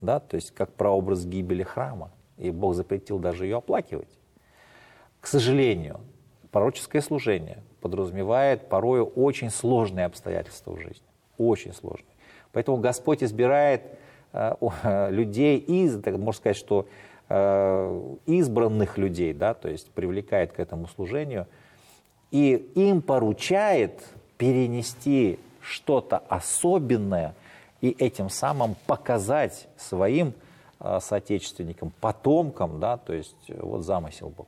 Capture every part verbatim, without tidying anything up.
да, то есть как прообраз гибели храма, и Бог запретил даже ее оплакивать. К сожалению, пророческое служение подразумевает порою очень сложные обстоятельства в жизни, очень сложные. Поэтому Господь избирает э, людей из, так, можно сказать, что э, избранных людей, да, то есть привлекает к этому служению, и им поручает перенести что-то особенное и этим самым показать своим э, соотечественникам, потомкам, да, то есть вот замысел Бога.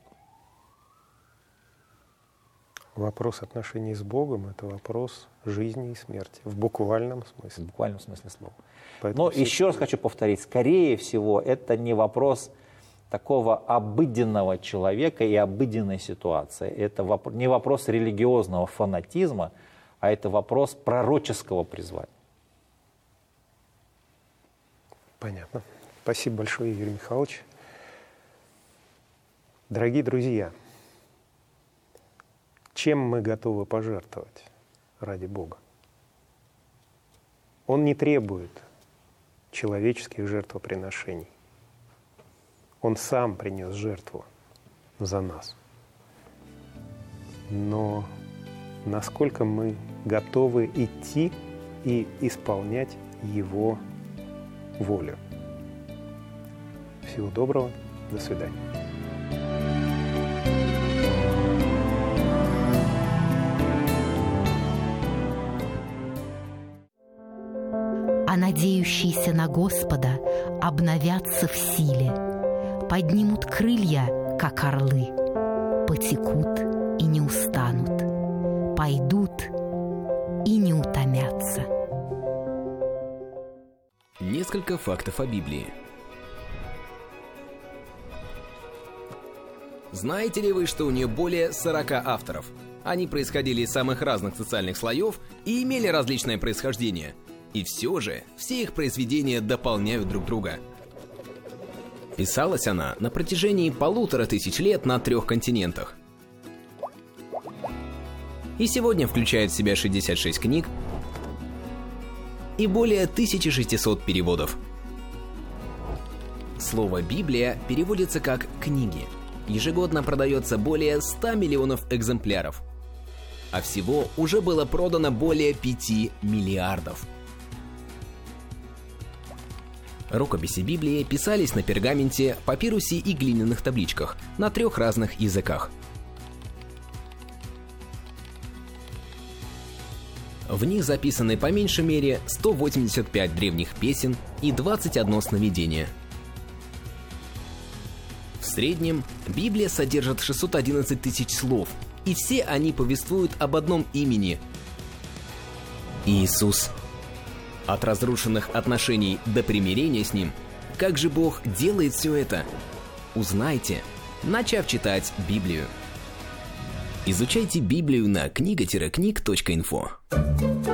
Вопрос отношений с Богом – это вопрос жизни и смерти, в буквальном смысле. В буквальном смысле слова. Поэтому Но все... еще раз хочу повторить, скорее всего, это не вопрос такого обыденного человека и обыденной ситуации. Это воп... не вопрос религиозного фанатизма, а это вопрос пророческого призвания. Понятно. Спасибо большое, Игорь Михайлович. Дорогие друзья, чем мы готовы пожертвовать ради Бога? Он не требует человеческих жертвоприношений. Он сам принес жертву за нас. Но насколько мы готовы идти и исполнять Его волю? Всего доброго. До свидания. А надеющиеся на Господа обновятся в силе, поднимут крылья, как орлы, потекут и не устанут, пойдут и не утомятся. Несколько фактов о Библии. Знаете ли вы, что у нее более сорока авторов? Они происходили из самых разных социальных слоев и имели различное происхождение. И все же, все их произведения дополняют друг друга. Писалась она на протяжении полутора тысяч лет на трех континентах. И сегодня включает в себя шестьдесят шесть книг и более тысяча шестисот переводов. Слово «Библия» переводится как «книги». Ежегодно продается более ста миллионов экземпляров. А всего уже было продано более пяти миллиардов. Рукописи Библии писались на пергаменте, папирусе и глиняных табличках на трех разных языках. В них записаны по меньшей мере сто восемьдесят пять древних песен и двадцать одно сновидение. В среднем Библия содержит шестьсот одиннадцать тысяч слов, и все они повествуют об одном имени – Иисус. От разрушенных отношений до примирения с Ним, как же Бог делает все это? Узнайте, начав читать Библию. Изучайте Библию на книга книг точка инфо.